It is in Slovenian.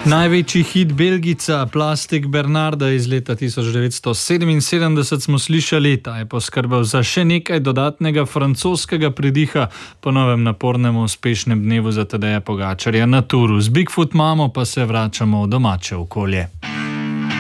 Največji hit Belgijca, Plastik Bernarda iz leta 1977 smo slišali, ta je poskrbel za še nekaj dodatnega francoskega pridiha po novem napornem uspešnem dnevu za Tadeja Pogačarja na Touru. Z Bigfoot mamo pa se vračamo v domače okolje.